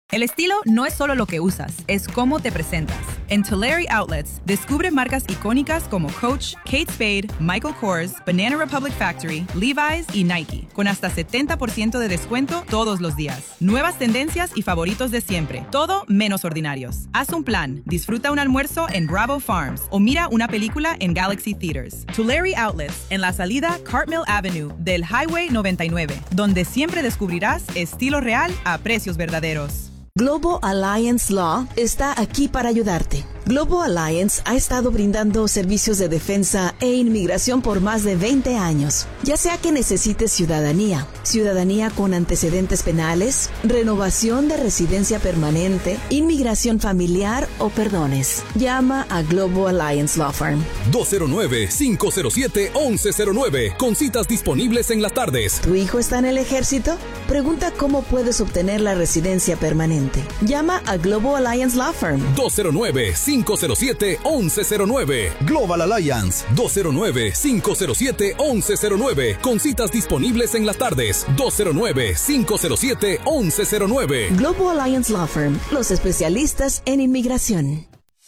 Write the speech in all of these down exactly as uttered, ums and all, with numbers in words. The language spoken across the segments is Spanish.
El estilo no es solo lo que usas, es cómo te presentas. En Tulare Outlets, descubre marcas icónicas como Coach, Kate Spade, Michael Kors, Banana Republic Factory, Levi's y Nike, con hasta setenta por ciento de descuento todos los días. Nuevas tendencias y favoritos de siempre, todo menos ordinarios. Haz un plan, disfruta un almuerzo en Bravo Farms o mira una película en Galaxy Theaters. Tulare Outlets, en la salida Cartmill Avenue del Highway noventa y nueve, donde siempre descubrirás estilo real a precios verdaderos. Global Alliance Law está aquí para ayudarte. Global Alliance ha estado brindando servicios de defensa e inmigración por más de veinte años. Ya sea que necesites ciudadanía, ciudadanía con antecedentes penales, renovación de residencia permanente, inmigración familiar o perdones, llama a Global Alliance Law Firm. dos cero nueve, cinco cero siete, once cero nueve, con citas disponibles en las tardes. ¿Tu hijo está en el ejército? Pregunta cómo puedes obtener la residencia permanente. Llama a Global Alliance Law Firm. dos cero nueve, cinco cero siete, once cero nueve. Global Alliance. dos cero nueve, cinco cero siete, once cero nueve. Con citas disponibles en las tardes. dos cero nueve, cinco cero siete, once cero nueve. Global Alliance Law Firm. Los especialistas en inmigración.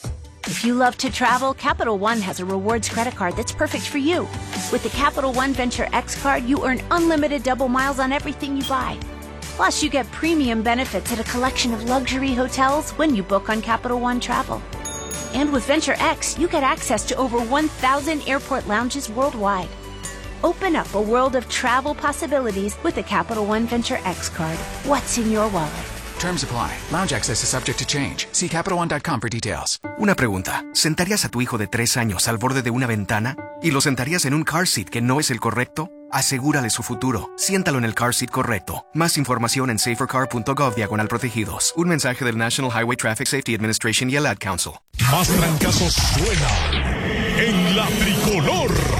If you love to travel, Capital One has a rewards credit card that's perfect for you. With the Capital One Venture X card, you earn unlimited double miles on everything you buy. Plus, you get premium benefits at a collection of luxury hotels when you book on Capital One Travel. And with Venture X, you get access to over one thousand airport lounges worldwide. Open up a world of travel possibilities with the Capital One Venture X card. What's in your wallet? Terms apply. Lounge access is subject to change. See Capital One dot com for details. Una pregunta. ¿Sentarías a tu hijo de tres años al borde de una ventana? ¿Y lo sentarías en un car seat que no es el correcto? Asegúrale su futuro. Siéntalo en el car seat correcto. Más información en safercar punto gov diagonal protegidos. Un mensaje del National Highway Traffic Safety Administration y el Ad Council. Más trancazos suena en la tricolor.